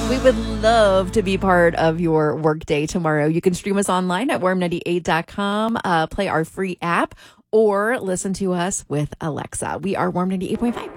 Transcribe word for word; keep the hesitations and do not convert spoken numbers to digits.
We would love to be part of your workday tomorrow. You can stream us online at warm ninety-eight dot com, uh, play our free app, or listen to us with Alexa. We are Warm ninety-eight point five.